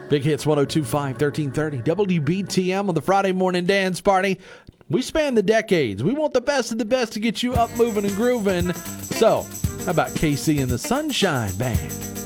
Big Hits 102.5, 1330. WBTM on the Friday morning dance party. We span the decades. We want the best of the best to get you up, moving, and grooving. So, how about KC and the Sunshine Band?